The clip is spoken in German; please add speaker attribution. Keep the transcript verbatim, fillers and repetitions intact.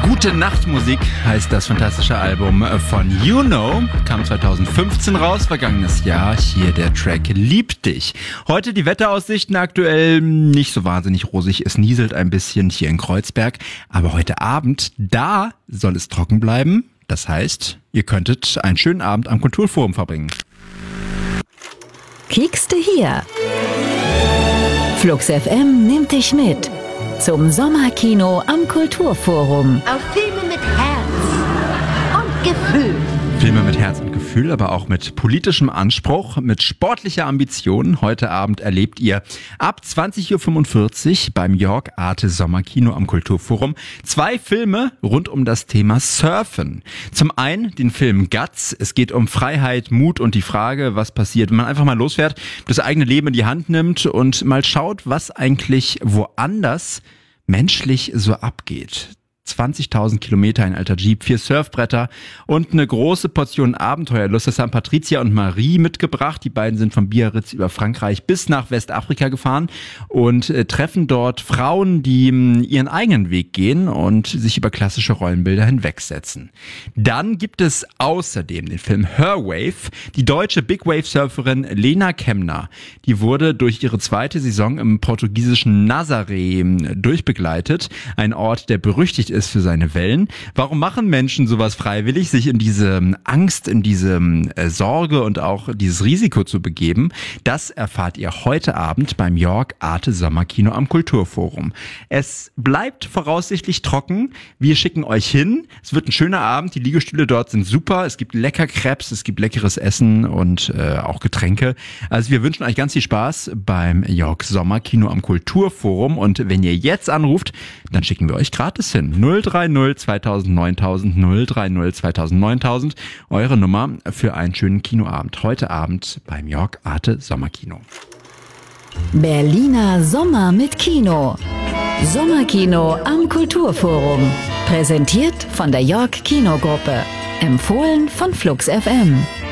Speaker 1: Gute Nachtmusik heißt das fantastische Album von You Know, kam zweitausendfünfzehn raus, vergangenes Jahr. Hier der Track Lieb dich. Heute die Wetteraussichten aktuell nicht so wahnsinnig rosig. Es nieselt ein bisschen hier in Kreuzberg, aber heute Abend, da soll es trocken bleiben. Das heißt, ihr könntet einen schönen Abend am Kulturforum verbringen.
Speaker 2: Kiekste hier. Flux F M nimmt dich mit zum Sommerkino am Kulturforum.
Speaker 3: Auf Filme mit Herz und Gefühl.
Speaker 1: Filme mit Herz und Gefühl, aber auch mit politischem Anspruch, mit sportlicher Ambition. Heute Abend erlebt ihr ab zwanzig Uhr fünfundvierzig beim York Arte Sommerkino am Kulturforum zwei Filme rund um das Thema Surfen. Zum einen den Film Guts. Es geht um Freiheit, Mut und die Frage, was passiert, wenn man einfach mal losfährt, das eigene Leben in die Hand nimmt und mal schaut, was eigentlich woanders menschlich so abgeht. zwanzigtausend Kilometer, ein alter Jeep, vier Surfbretter und eine große Portion Abenteuerlust. Das haben Patricia und Marie mitgebracht. Die beiden sind von Biarritz über Frankreich bis nach Westafrika gefahren und äh, treffen dort Frauen, die mh, ihren eigenen Weg gehen und sich über klassische Rollenbilder hinwegsetzen. Dann gibt es außerdem den Film Her Wave. Die deutsche Big Wave Surferin Lena Kemner, die wurde durch ihre zweite Saison im portugiesischen Nazaré durchbegleitet. Ein Ort, der berüchtigt ist für seine Wellen. Warum machen Menschen sowas freiwillig, sich in diese Angst, in diese äh, Sorge und auch dieses Risiko zu begeben? Das erfahrt ihr heute Abend beim York Arte Sommerkino am Kulturforum. Es bleibt voraussichtlich trocken. Wir schicken euch hin. Es wird ein schöner Abend. Die Liegestühle dort sind super. Es gibt lecker Crepes, es gibt leckeres Essen und äh, auch Getränke. Also wir wünschen euch ganz viel Spaß beim York Sommerkino am Kulturforum. Und wenn ihr jetzt anruft, dann schicken wir euch gratis hin. null drei null zweitausend neuntausend null drei null zweitausend neuntausend, eure Nummer für einen schönen Kinoabend. Heute Abend beim York Arte Sommerkino.
Speaker 2: Berliner Sommer mit Kino. Sommerkino am Kulturforum. Präsentiert von der York Kinogruppe. Empfohlen von Flux F M.